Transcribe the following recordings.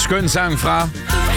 skøn sang fra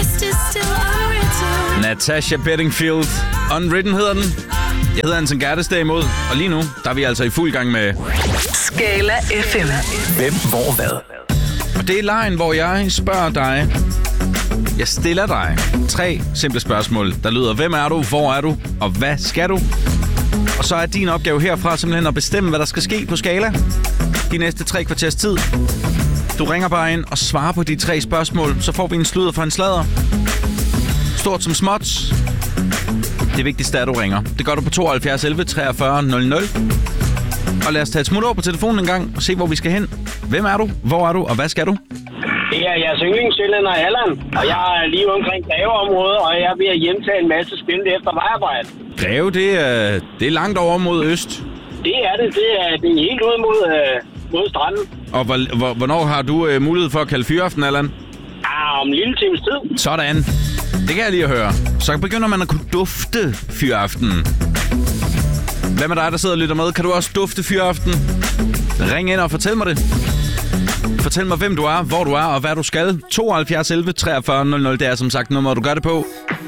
Natasha Bedingfield. Unwritten hedder den. Jeg hedder Anton Gertes derimod, og lige nu, der er vi altså i fuld gang med Skala FM. Hvem, hvor, hvad? Og det er lejen, hvor jeg spørger dig. Jeg stiller dig 3 simple spørgsmål, der lyder: hvem er du, hvor er du, og hvad skal du? Og så er din opgave herfra simpelthen at bestemme, hvad der skal ske på Skala de næste 3 kvarters tid. Du ringer bare ind og svarer på de 3 spørgsmål, så får vi en sludder for en sladder. Stort som småt. Det vigtigste er, at du ringer. Det gør du på 72 11 43 00. Og lad os tage et smut over på telefonen en gang og se, hvor vi skal hen. Hvem er du, hvor er du, og hvad skal du? Det er jeres yndlingssjællænder Allan, og jeg er lige omkring Greveområdet, og jeg er ved at hjemtage en masse spil efter vejarbejde. Greve, det er langt over mod øst. Det er det. Det er helt ud mod stranden. Og hvornår har du mulighed for at kalde fyraften, Allan? Om en lille times tid. Sådan. Det kan jeg lige høre. Så begynder man at kunne dufte fyraften. Hvad med dig, der sidder og lytter med? Kan du også dufte fyraften? Ring ind og fortæl mig det. Fortæl mig, hvem du er, hvor du er og hvad du skal. 72 11 43 00, det er som sagt nummer, du gør det på.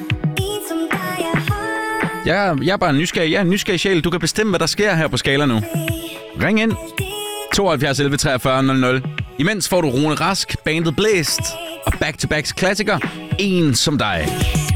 Jeg er bare nysgerrig. Jeg er en nysgerrig sjæl. Du kan bestemme, hvad der sker her på Skala nu. Ring ind. 72 11 43 00. Imens får du Rune Rask, bandet Blæst og Back to Backs klassiker. En som dig.